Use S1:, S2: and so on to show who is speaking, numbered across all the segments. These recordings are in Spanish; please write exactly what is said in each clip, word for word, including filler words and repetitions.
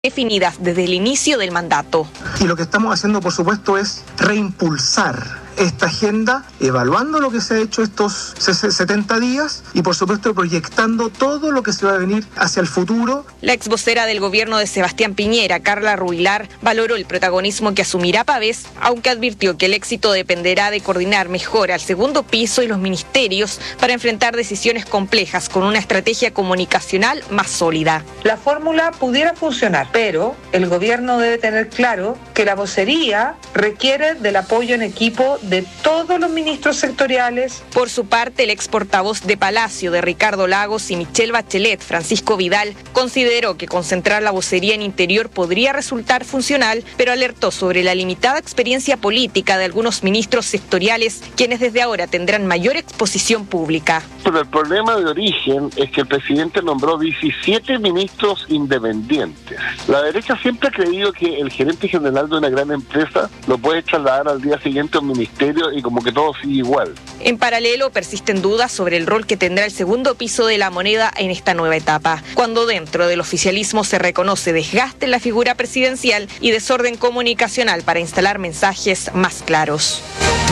S1: definidas desde el inicio del mandato.
S2: Y lo que estamos haciendo, por supuesto, es reimpulsar esta agenda, evaluando lo que se ha hecho estos setenta días y, por supuesto, proyectando todo lo que se va a venir hacia el futuro.
S1: La ex vocera del gobierno de Sebastián Piñera, Carla Rubilar, valoró el protagonismo que asumirá Pavés, aunque advirtió que el éxito dependerá de coordinar mejor al segundo piso y los ministerios para enfrentar decisiones complejas con una estrategia comunicacional más sólida.
S3: La fórmula pudiera funcionar, pero el gobierno debe tener claro que la vocería requiere del apoyo en equipo de todos los ministros sectoriales.
S1: Por su parte, el ex portavoz de Palacio de Ricardo Lagos y Michelle Bachelet, Francisco Vidal, consideró que concentrar la vocería en Interior podría resultar funcional, pero alertó sobre la limitada experiencia política de algunos ministros sectoriales, quienes desde ahora tendrán mayor exposición pública.
S4: Pero el problema de origen es que el presidente nombró diecisiete ministros independientes. La derecha siempre ha creído que el gerente general de una gran empresa lo puede trasladar al día siguiente a un ministerio y como que todo sigue igual.
S1: En paralelo, persisten dudas sobre el rol que tendrá el segundo piso de la moneda en esta nueva etapa, cuando dentro del oficialismo se reconoce desgaste en la figura presidencial y desorden comunicacional para instalar mensajes más claros.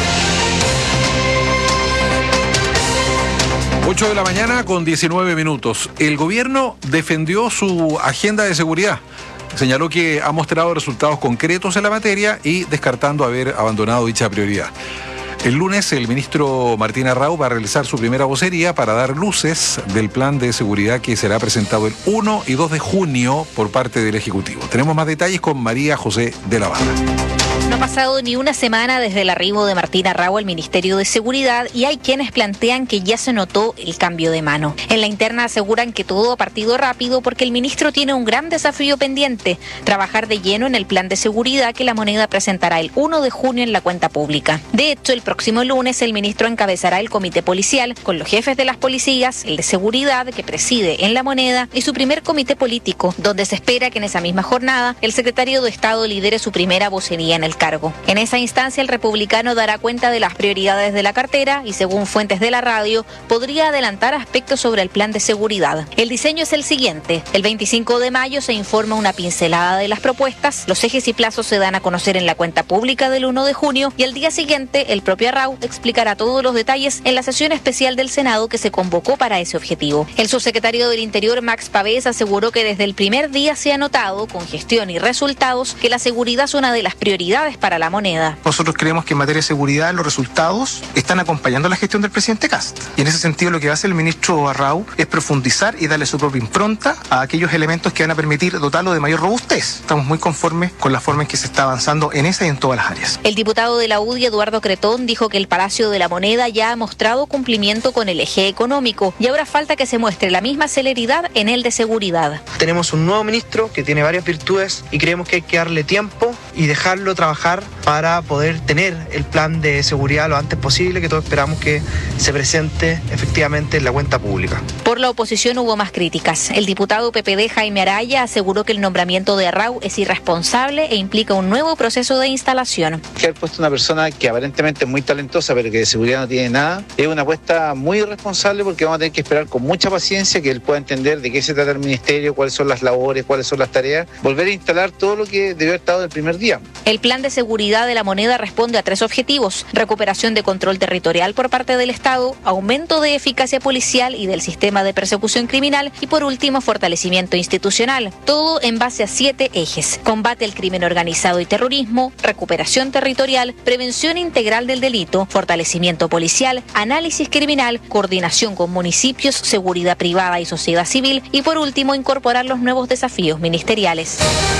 S5: ocho de la mañana con diecinueve minutos. El gobierno defendió su agenda de seguridad. Señaló que ha mostrado resultados concretos en la materia y descartando haber abandonado dicha prioridad. El lunes el ministro Martín Arrau va a realizar su primera vocería para dar luces del plan de seguridad que será presentado el uno y dos de junio por parte del Ejecutivo. Tenemos más detalles con María José de la Barra.
S6: No ha pasado ni una semana desde el arribo de Martín Arrau al Ministerio de Seguridad y hay quienes plantean que ya se notó el cambio de mano. En la interna aseguran que todo ha partido rápido porque el ministro tiene un gran desafío pendiente, trabajar de lleno en el plan de seguridad que la moneda presentará el uno de junio en la cuenta pública. De hecho, el próximo lunes el ministro encabezará el comité policial con los jefes de las policías, el de seguridad que preside en la moneda y su primer comité político, donde se espera que en esa misma jornada el secretario de Estado lidere su primera vocería en el cargo. En esa instancia el republicano dará cuenta de las prioridades de la cartera y, según fuentes de la radio, podría adelantar aspectos sobre el plan de seguridad. El diseño es el siguiente. El veinticinco de mayo se informa una pincelada de las propuestas, los ejes y plazos se dan a conocer en la cuenta pública del uno de junio y al día siguiente el propio Arrau explicará todos los detalles en la sesión especial del Senado que se convocó para ese objetivo. El subsecretario del Interior, Max Pavés, aseguró que desde el primer día se ha notado, con gestión y resultados, que la seguridad es una de las prioridades para la moneda.
S2: Nosotros creemos que en materia de seguridad los resultados están acompañando la gestión del presidente Kast. Y en ese sentido lo que va a hacer el ministro Arrau es profundizar y darle su propia impronta a aquellos elementos que van a permitir dotarlo de mayor robustez. Estamos muy conformes con la forma en que se está avanzando en esa y en todas las áreas.
S6: El diputado de la U D I, Eduardo Cretón, dijo que el Palacio de la Moneda ya ha mostrado cumplimiento con el eje económico y ahora falta que se muestre la misma celeridad en el de seguridad.
S7: Tenemos un nuevo ministro que tiene varias virtudes y creemos que hay que darle tiempo y dejarlo trabajar para poder tener el plan de seguridad lo antes posible, que todos esperamos que se presente efectivamente en la cuenta pública.
S6: Por la oposición hubo más críticas. El diputado P P D Jaime Araya aseguró que el nombramiento de Arrau es irresponsable e implica un nuevo proceso de instalación.
S8: Que haber puesto una persona que aparentemente es muy talentosa pero que de seguridad no tiene nada, es una apuesta muy irresponsable porque vamos a tener que esperar con mucha paciencia que él pueda entender de qué se trata el ministerio, cuáles son las labores, cuáles son las tareas, volver a instalar todo lo que debió haber estado del primer día.
S6: El plan de seguridad de la moneda responde a tres objetivos: recuperación de control territorial por parte del Estado, aumento de eficacia policial y del sistema de persecución criminal y, por último, fortalecimiento institucional. Todo en base a siete ejes: combate al crimen organizado y terrorismo, recuperación territorial, prevención integral del delito, fortalecimiento policial, análisis criminal, coordinación con municipios, seguridad privada y sociedad civil y, por último, incorporar los nuevos desafíos ministeriales.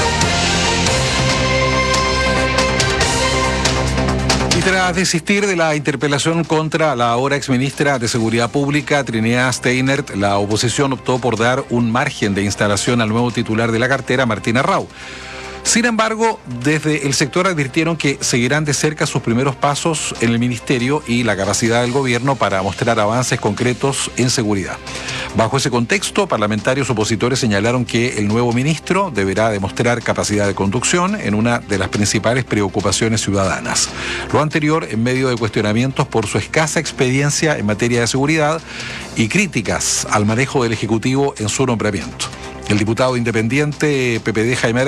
S5: Y tras desistir de la interpelación contra la ahora exministra de Seguridad Pública, Trinidad Steinert, la oposición optó por dar un margen de instalación al nuevo titular de la cartera, Martín Arrau. Sin embargo, desde el sector advirtieron que seguirán de cerca sus primeros pasos en el ministerio y la capacidad del gobierno para mostrar avances concretos en seguridad. Bajo ese contexto, parlamentarios opositores señalaron que el nuevo ministro deberá demostrar capacidad de conducción en una de las principales preocupaciones ciudadanas. Lo anterior en medio de cuestionamientos por su escasa experiencia en materia de seguridad y críticas al manejo del Ejecutivo en su nombramiento. El diputado independiente P P D Jaime